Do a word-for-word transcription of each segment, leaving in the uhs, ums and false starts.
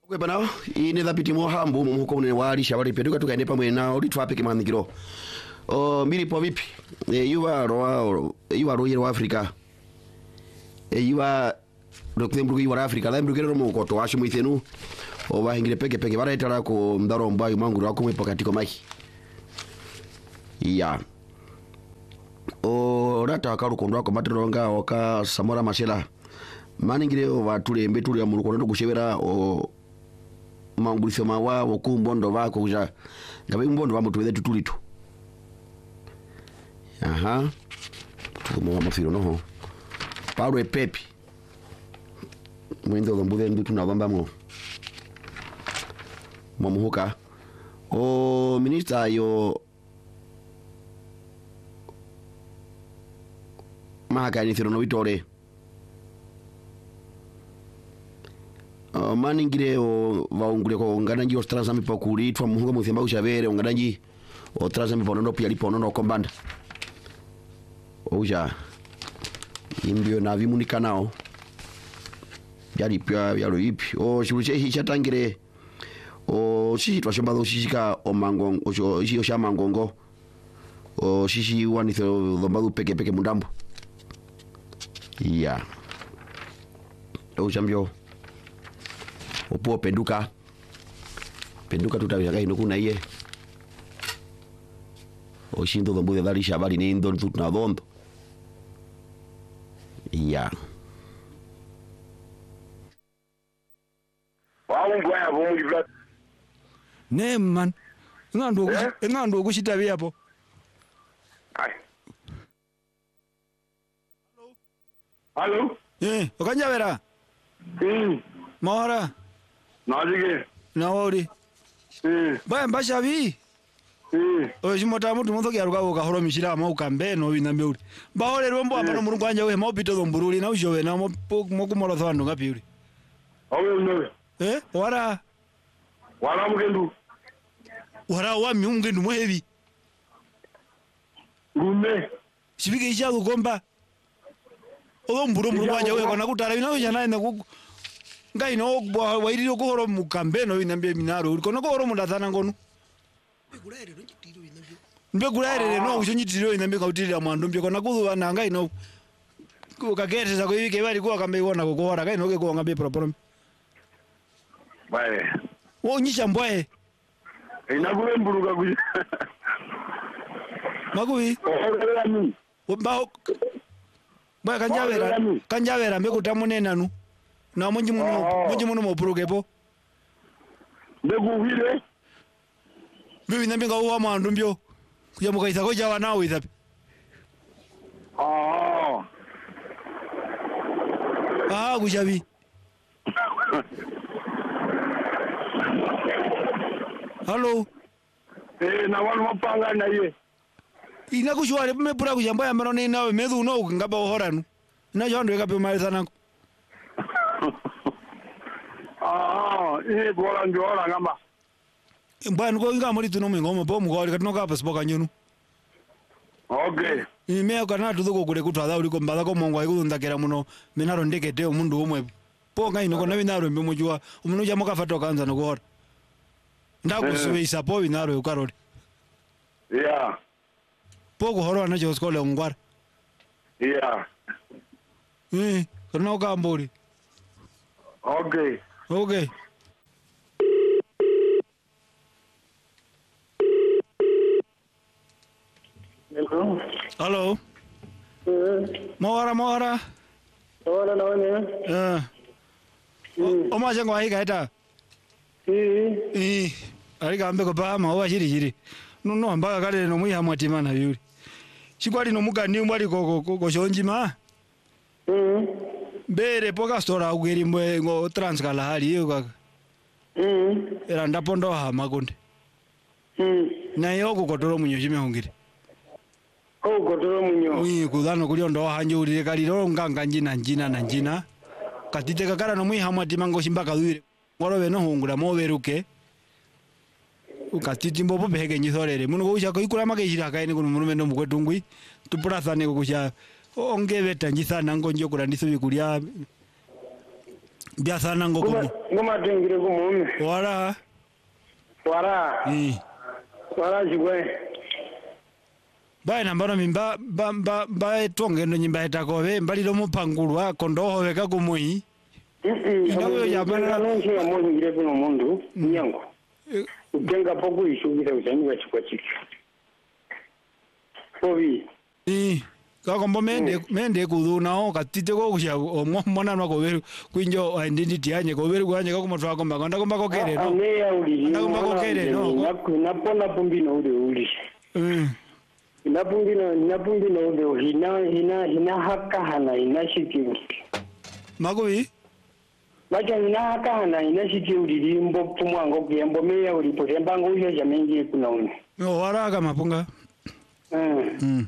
Kwe bana ine dhabiti mohambu muko mune wali shabali peduka tukaende pamwe nao litwape kimandikiro. O mili po vipi? E yuwa roa yuwa roa wa Afrika. E yuwa rokuthembruku yuwa Afrika la mbruku ro muko to ashu mwithenu. O bahingire peke peke bara itara ko ndaro mbayo manguru akomwe pakati ko maki. Ya. O rata akaru kondwa ko matironga oka Samora Machela. Maningire watule mbetuli ya muruko ndo kushebera o mangulisa mawa okumbondo bako kuja ngabe mbondo bamutuweze tutulitu. Aha. Tumo mafiro noho. Paulo e Pepe. Mwendo lombude ndu tunabamba mo. Momuhuka. O minister yo Mahaka ni no Vitore. Uh, maningire o vaungule ko ngadanji ostraza mipokuli twa muhunga muthemba ushavere ngadanji ostraza miponono pia liponono kombanda oja imbio na vimunika nao yali pia yalo ipi o shiruche hichatangire o shishi twashomba shishika o mangongo o shishi osha mangongo o shishi wanitho dhombalu peke peke mundambo ya o jambio opo penduka penduka tutawira ino kuna iye oshindo dhombude dhali shabali ni ndo tutna dhondo ya waungwa ya bomu jibla ne man ngando ngando kushitabi hapo. Ai Hello Eh okanyabera Mm Mora Najige Nawori Eh Baya mbashabi Eh Ojimota mutu mutho kyaruka ukahoro mishira ma ukambe no binambe uri Bahole rombo apano murungu anja we mobito dhomburuli na ushowe na mokumolo thwando ngapi uri Awe unewe Eh wara Wara mugendu Wara wami umgendu mwevi Gume Sibike isha kukomba Odo mburu murungu anja we kona kutara bina ujana ina kuku Ngai no wairi yo kuhoro mukambe no binambe minaro uri kono kuhoro mudathana ngonu Mbe guraere no ushonyitiro inambe kautirira mwandu mbe kona kudhu na ngai no kukagete za kuibike bali kwa kambe wona kukuhora kai no ke kuonga be proprom Bae wo nyisha mbwae Inagule mburuga kuji Magui Oholela mi Ba Ba kanjavera kanjavera mbe kutamune nanu Na munji muno munji muno mopurugepo Ndeguhire Mbe inambe ngauwa mwandu mbyo kuja mukaisa koja wanao ithapi Ah Ah kujabi Hello Eh na wanu mapanga na ye Ina kushwale me pura kujamba ya marone nawe medhu no ngaba ohoranu na jondo ekape maitha nangu Ah eh bora njora ngamba Mbana ko inga muri tuno mingo mo mugori katino kapa spoka nyunu Okay Ime kana tuthuko kure kutwatha uri ko mbala ko mongo ayikuthakira muno minaro ndekete umundu umwe po ngai no kona binaro mbe mujua umuntu ja mukafato kanza no kuhora Ndakusubeisa po binaro ukarori Yeah Po kuhoro na jo skole ngwara Yeah Eh kana ka mbori Okay Okay Hello Hello Eh Mora mora Hola naone Eh O ma jango ai gaita Eh Eh ari kambe ko ba ma wa shiri shiri no no mpaka kale no mwiha mwatima na yuri Chikwali no mugani mwali ko ko ko shonjima Mm Bere poka stora ugeri mwe ngo transkala hali yo kaka Mm Era ndapondo ha makonde Mm Na yo kukotoro munyo shime hongire Oh kotoro munyo Ui kudhano kulio ndo hanje urire kaliro nganga njina njina na njina Katite kakara no mwiha mwatima ngo shimbaka dhuire Ngoro beno hongura mo beruke Ukatiti mbopo behege nyithorere muno ko ushako ikura makeshira kaine kuno muno mendo mukwetu tupurathane ko kusha onge beta njithana ngonjo kura ndithu bikuria bia sana ngoko Ngoma ngoma tengire ku mume. wala Wara. eh Wara jigwe. bai nambano mimba ba ba ba tongendo nyimba itakobe mbalilo mupangulwa kondoho weka kumui Mhm. Inawe ya bana nonse ya mo ngire ku mundu nyango. eh, Utenga poku ishugira uzani chikwa chiki. Obi. eh kakombo mende mende kuduna o katite ko kusha omwana nako beru kwinjo identity yanye ko beru kwanye ko motwa komba konda komba ko kere no Ane ya uli. Nda kumba ko kere, no? Napona pumbi no ule uli. eh Inapumbino inapumbino ndo hina hina hina haka hana ina shikiri. makubi Bacha hina haka hana ina shikiri limbo pumwango kuyambo meya ulipo tembango uyo jamengi kuna uni. no wala kama punga Mm. mm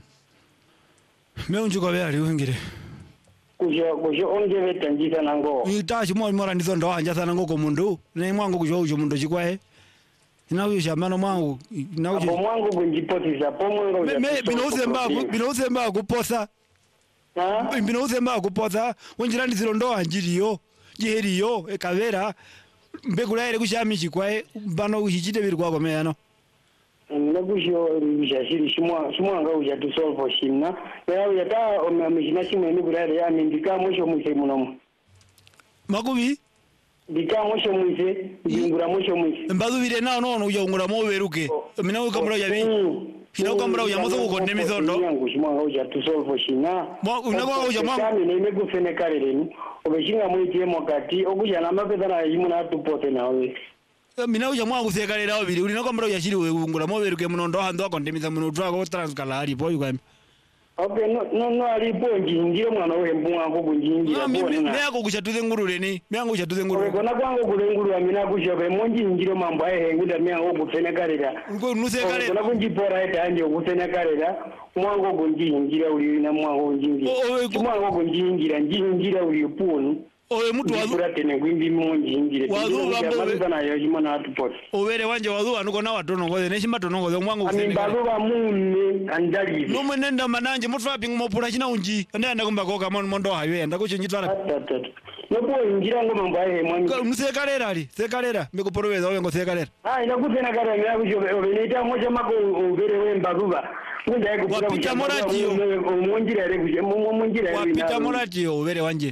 me unjuko be ali wengire Kujo kujo onge vetanjika nango. itachi mo mora ndizo ndo anja sana ngoko mundu ne mwangu kujo ujo mundu chikwae ina uyo shamano mwangu ina Apo uyo mwangu kunjipotisa po mwango me me binouze mba binouze mba kuposa Ha? binouze mba kuposa wenjira ndiziro ndo anjiriyo jiheriyo ekavera mbegula ere kushami chikwae bano uchichite biri kwako meyano Nakusho bishashiri shimwa shimwanga uja to solve shimna. Ya uja ta omishina shimwe ni kurare ya mindika mwisho mwise munomo. makubi Dika mwisho mwise, jingura mwisho mwise. mbazubire nawo nono uja ungura mo beruke mina ukamura yabi Hina ukambura uja mozo kukonde mizondo yangu shimwanga uja to solve shina. Mwa- unakwa uja mwa- Kami ne megufene karereni. Obeshinga mwite mokati okuja na mapeza na yimuna tupote nawe. mina uja mwangu sekalera obiri uli nakwambura uja shiri ungura mo beruke munondo hando akondemiza muno twako transkala ali po yukambi Okay, no no no alipo njingira mwana we mbunga ko kunjingira. meyako kuchatuze ngurule ni meyangu kuchatuze ngurule Kona kwangu kulengulu amina kushobe monji njiro mambo aye nguda miyango kufene karera. ngo nusekale Kona kunjipora ete anje kufene karera. Mwango kunjingira uli na mwango kunjingira. O- o- Mwango kunjingira njingira uli punu. owe mutu wazu Kura tene kwimbi monji njire. Wazu bambo we- Kama na yo jimana atupote. obere wanje wazu anuko na watono ngoze neshimba tono ngoze mwangu Ami kusenekale baluba munne andali. nomwe nenda mananje mutu apinga mopula china unji ande anda kumba koka mon mondo hayo enda kuchinjitwala Atata. Nopo njira ngo mambo aye mwani. nusekalera ali sekalera mbikuporoveza owe ngo sekalera Ah, inakufena karera mya kushobe. Obeleta moja mako ubere we mbaluba. Ngunda yako Wapita moratio. Monjira yare kuje. Monjira yare. wapita moratio obere wanje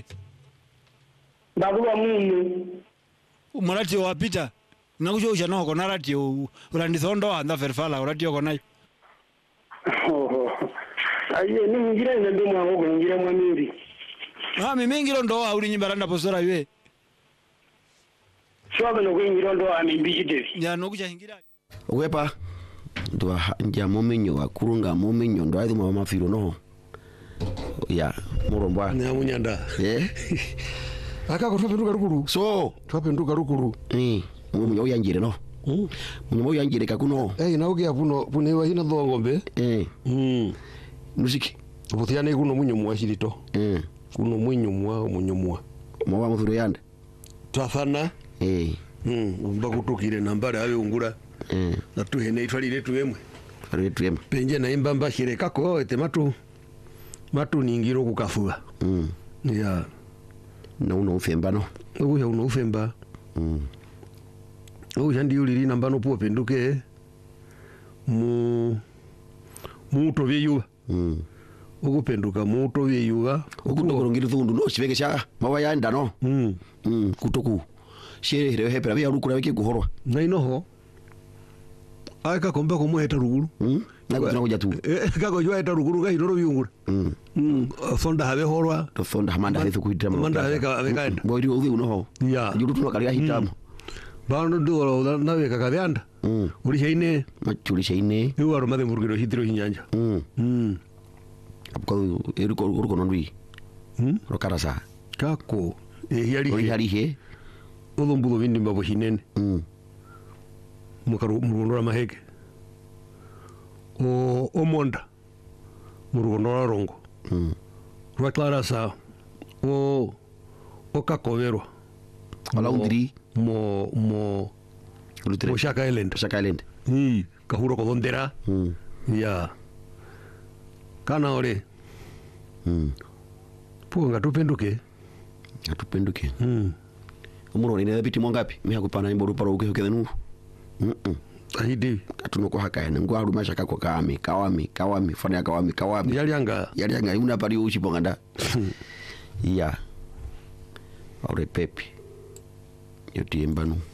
Baluba munne. moratio wapita nakucho usha noko naratio urandisondo anda ferfala uratio konayo Aye ni ngira ina ndo mwango ko ngira mwamiri. ah mimingiro ndo auli nyimbara ndaposora ywe Shobe no ko ngira ndo ami bijide. ya nokucha hingira wepa ndo nja momenyo akurunga momenyo ndo aithi mwa mafiro no ya murombwa nyamunyanda eh akako twapenduka rukuru so twapenduka rukuru eh munyo uyanjire no mm. munyo uyanjire kakuno ei naukia puno punewa hina thongombe eh mm. nusiki buthiane kuno munyumwa shirito eh kuno munyumwa munyumwa mwa muthuro yande twathana eh mm. umba kutukire nambare awe ungura eh na tuhene itwalire tuemwe fare tuem penje na imbamba shire kako ete matu matu ningiro kukafua mm ya na uno ufemba no uya uno ufemba mm uya ndiuliri nambano puo penduke mu muto vyeyuga mm ukupenduka muto vyeyuga ukutokorongire thundu no chiveke cha mawa yanda no mm. mm kutoku shere hero hepera bya rukura bike guhorwa na inoho aka komba kumuheta ruguru mm na kutina kuja tu kako jwa eta ruguru ga hiroro byungura mm mm fonda habe horwa to fonda hamanda hethu kuitira manda habe ka habe kaenda boiri uthi uno ho ya juru tuno kali hitamo bano ndo na be kakabyanda mm uri shaine machuri shaine iwaro mathe murugiro hitiro hinyanja mm mm ko eriko uruko nondwi mm rokarasa kako ehiyari ori hari he ulumbulo bindi mbabo hinene mm mukaru murundora maheke o omonda murundora rongo mm rwa clarasa o o kakovero wala undiri mo mo ulutre mo Shaka Island Shaka Island ni kahuro kodondera mm ya kana ore mm puo ngatupenduke atupenduke mm umuro ine piti mongapi mi hakupana imbo ruparo uke ukethenu mm ahidi katunoko hakaene ngwaru mashaka kwa kami kawami kawami fanya kawami kawami yali anga yali anga una pari uchi ponganda ya aure pepi yotiembanu